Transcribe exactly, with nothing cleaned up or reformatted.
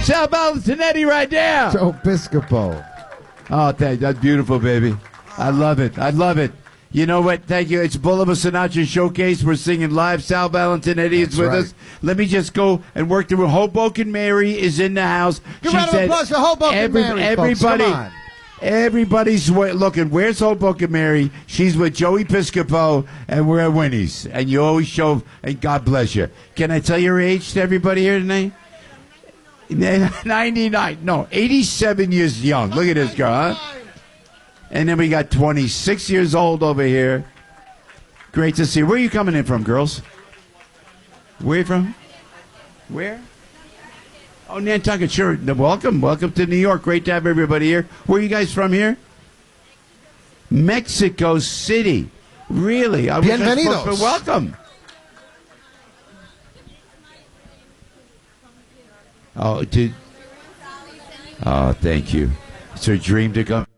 Sal Valentinetti right there. Joe Piscopo. Oh, thank that's beautiful, baby. I love it. I love it. You know what? Thank you. It's Boulevard Sinatra Showcase. We're singing live. Sal Valentinetti is with right. us. Let me just go and work through. Hoboken Mary is in the house. Give She round of said applause for Hoboken every- Mary, folks. Everybody, Come on. everybody's wa- looking. Where's Hoboken Mary? She's with Joey Piscopo, and we're at Winnie's. And you always show, and God bless you. Can I tell your age to everybody here tonight? ninety-nine. No, eighty-seven years young. Look at this girl, huh? And then we got twenty-six years old over here. Great to see you. Where are you coming in from, girls? Where you from? Where? Oh, Nantucket. Sure. Welcome. Welcome to New York. Great to have everybody here. Where are you guys from here? Mexico City. Really? I was just Bienvenidos. supposed to- Welcome. Oh, did. Oh, thank you. It's her dream to come.